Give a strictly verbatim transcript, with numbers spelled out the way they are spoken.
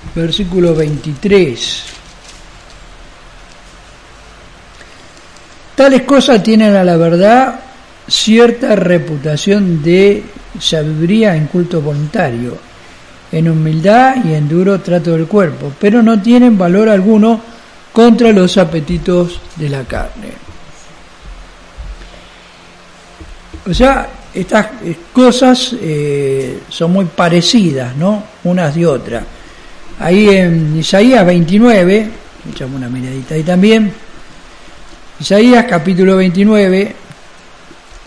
versículo veintitrés. Tales cosas tienen a la verdad cierta reputación de sabiduría en culto voluntario, en humildad y en duro trato del cuerpo, pero no tienen valor alguno contra los apetitos de la carne. O sea, estas cosas eh, son muy parecidas, ¿no?, unas de otras. Ahí en Isaías veintinueve, echamos una miradita ahí también, Isaías capítulo veintinueve,